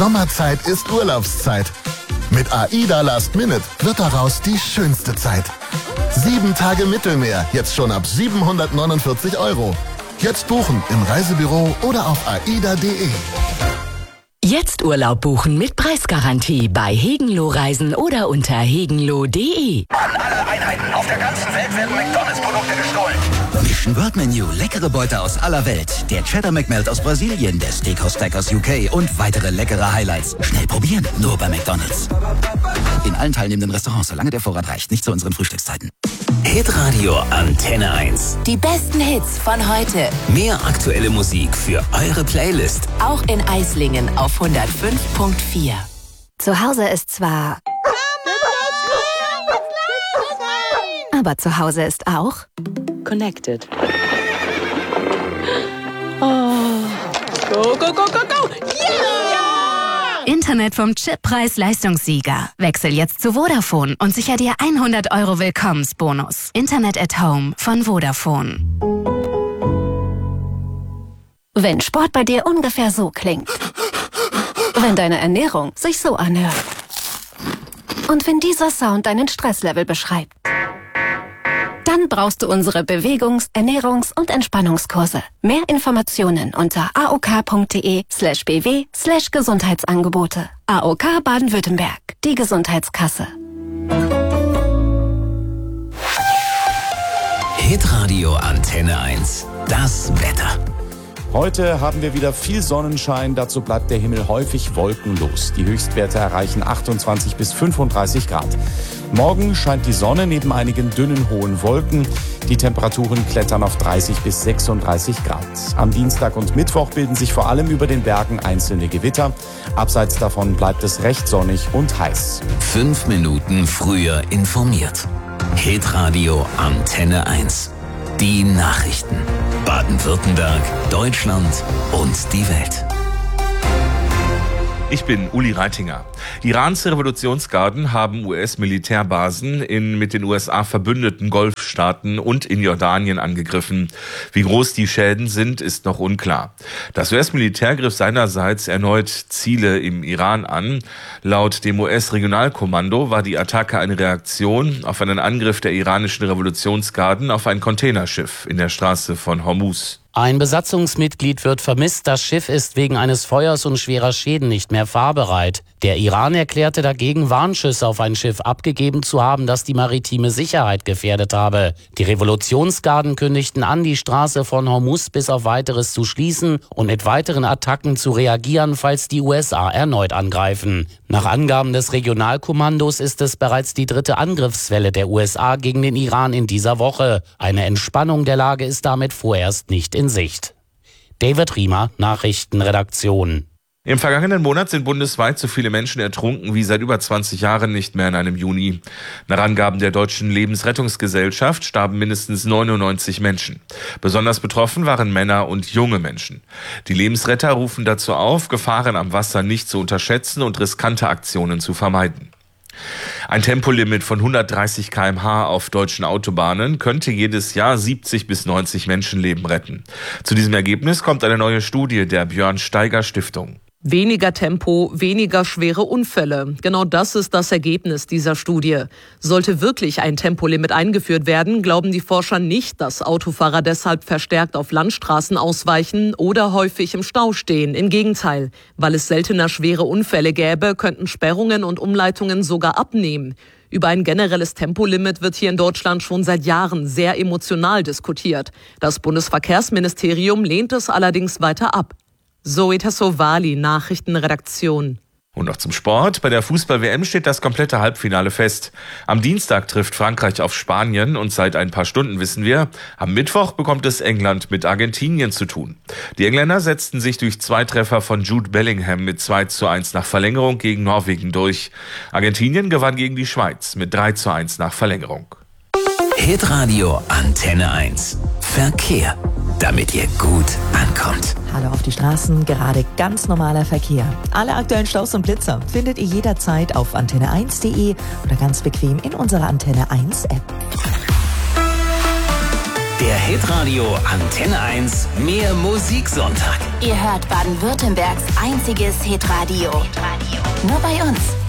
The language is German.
Sommerzeit ist Urlaubszeit. Mit AIDA Last Minute wird daraus die schönste Zeit. 7 Tage Mittelmeer, jetzt schon ab 749 €. Jetzt buchen im Reisebüro oder auf aida.de. Jetzt Urlaub buchen mit Preisgarantie bei Hegenloh Reisen oder unter hegenloh.de. An alle Einheiten auf der ganzen Welt werden McDonalds-Produkte gestohlen. Mission World Menu, leckere Beute aus aller Welt. Der Cheddar McMelt aus Brasilien, der Steakhouse Stack aus UK und weitere leckere Highlights. Schnell probieren, nur bei McDonalds. In allen teilnehmenden Restaurants, solange der Vorrat reicht, nicht zu unseren Frühstückszeiten. Hitradio Antenne 1. Die besten Hits von heute. Mehr aktuelle Musik für eure Playlist. Auch in Eislingen auf 105.4. Zu Hause ist zwar... Aber zu Hause ist auch... Connected. Go, go, go, go, go! Yeah! Internet vom Chip-Preis-Leistungssieger. Wechsel jetzt zu Vodafone und sicher dir 100 € Willkommensbonus. Internet at Home von Vodafone. Wenn Sport bei dir ungefähr so klingt. Wenn deine Ernährung sich so anhört. Und wenn dieser Sound deinen Stresslevel beschreibt. Dann brauchst du unsere Bewegungs-, Ernährungs- und Entspannungskurse. Mehr Informationen unter aok.de/bw/Gesundheitsangebote. AOK Baden-Württemberg, die Gesundheitskasse. Hitradio Antenne 1. Das Wetter. Heute haben wir wieder viel Sonnenschein, dazu bleibt der Himmel häufig wolkenlos. Die Höchstwerte erreichen 28 bis 35 Grad. Morgen scheint die Sonne neben einigen dünnen hohen Wolken. Die Temperaturen klettern auf 30 bis 36 Grad. Am Dienstag und Mittwoch bilden sich vor allem über den Bergen einzelne Gewitter. Abseits davon bleibt es recht sonnig und heiß. 5 Minuten früher informiert. Hitradio Antenne 1. Die Nachrichten. Baden-Württemberg, Deutschland und die Welt. Ich bin Uli Reitinger. Irans Revolutionsgarden haben US-Militärbasen mit den USA verbündeten Golfstaaten und in Jordanien angegriffen. Wie groß die Schäden sind, ist noch unklar. Das US-Militär griff seinerseits erneut Ziele im Iran an. Laut dem US-Regionalkommando war die Attacke eine Reaktion auf einen Angriff der iranischen Revolutionsgarden auf ein Containerschiff in der Straße von Hormuz. Ein Besatzungsmitglied wird vermisst. Das Schiff ist wegen eines Feuers und schwerer Schäden nicht mehr fahrbereit. Der Iran erklärte dagegen, Warnschüsse auf ein Schiff abgegeben zu haben, das die maritime Sicherheit gefährdet habe. Die Revolutionsgarden kündigten an, die Straße von Hormuz bis auf Weiteres zu schließen und mit weiteren Attacken zu reagieren, falls die USA erneut angreifen. Nach Angaben des Regionalkommandos ist es bereits die 3. Angriffswelle der USA gegen den Iran in dieser Woche. Eine Entspannung der Lage ist damit vorerst nicht in Sicht. David Riemer, Nachrichtenredaktion. Im vergangenen Monat sind bundesweit so viele Menschen ertrunken wie seit über 20 Jahren nicht mehr in einem Juni. Nach Angaben der Deutschen Lebensrettungsgesellschaft starben mindestens 99 Menschen. Besonders betroffen waren Männer und junge Menschen. Die Lebensretter rufen dazu auf, Gefahren am Wasser nicht zu unterschätzen und riskante Aktionen zu vermeiden. Ein Tempolimit von 130 km/h auf deutschen Autobahnen könnte jedes Jahr 70 bis 90 Menschenleben retten. Zu diesem Ergebnis kommt eine neue Studie der Björn Steiger Stiftung. Weniger Tempo, weniger schwere Unfälle. Genau das ist das Ergebnis dieser Studie. Sollte wirklich ein Tempolimit eingeführt werden, glauben die Forscher nicht, dass Autofahrer deshalb verstärkt auf Landstraßen ausweichen oder häufig im Stau stehen. Im Gegenteil, weil es seltener schwere Unfälle gäbe, könnten Sperrungen und Umleitungen sogar abnehmen. Über ein generelles Tempolimit wird hier in Deutschland schon seit Jahren sehr emotional diskutiert. Das Bundesverkehrsministerium lehnt es allerdings weiter ab. Zoe Tassovali, Nachrichtenredaktion. Und noch zum Sport. Bei der Fußball-WM steht das komplette Halbfinale fest. Am Dienstag trifft Frankreich auf Spanien und seit ein paar Stunden wissen wir, am Mittwoch bekommt es England mit Argentinien zu tun. Die Engländer setzten sich durch 2 Treffer von Jude Bellingham mit 2:1 nach Verlängerung gegen Norwegen durch. Argentinien gewann gegen die Schweiz mit 3:1 nach Verlängerung. Hitradio Antenne 1. Verkehr, damit ihr gut ankommt. Hallo auf die Straßen, gerade ganz normaler Verkehr. Alle aktuellen Staus und Blitzer findet ihr jederzeit auf antenne1.de oder ganz bequem in unserer Antenne 1 App. Der Hitradio Antenne 1 Mehr Musiksonntag. Ihr hört Baden-Württembergs einziges Hitradio. Nur bei uns.